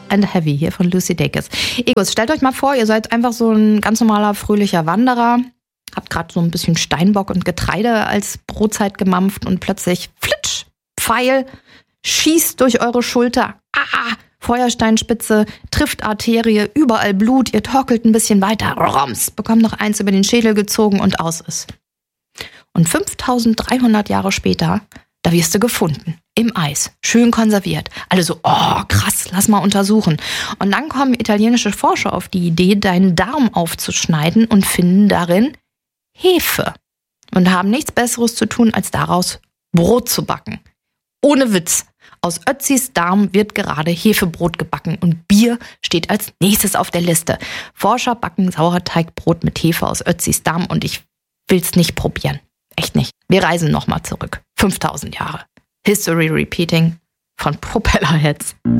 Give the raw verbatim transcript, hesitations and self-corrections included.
and Heavy hier von Lucy Dacus. Egos, stellt euch mal vor, ihr seid einfach so ein ganz normaler, fröhlicher Wanderer, habt gerade so ein bisschen Steinbock und Getreide als Brotzeit gemampft und plötzlich flitsch, Pfeil, schießt durch eure Schulter. Ah, Feuersteinspitze, trifft Arterie, überall Blut, ihr torkelt ein bisschen weiter, roms, bekommt noch eins über den Schädel gezogen und aus ist. Und fünftausenddreihundert Jahre später, da wirst du gefunden, im Eis, schön konserviert. Alle so, oh krass, lass mal untersuchen. Und dann kommen italienische Forscher auf die Idee, deinen Darm aufzuschneiden und finden darin Hefe. Und haben nichts Besseres zu tun, als daraus Brot zu backen. Ohne Witz. Aus Ötzis Darm wird gerade Hefebrot gebacken und Bier steht als nächstes auf der Liste. Forscher backen Sauerteigbrot mit Hefe aus Ötzis Darm und ich will's nicht probieren. Echt nicht. Wir reisen nochmal zurück. fünftausend Jahre. History Repeating von Propellerheads.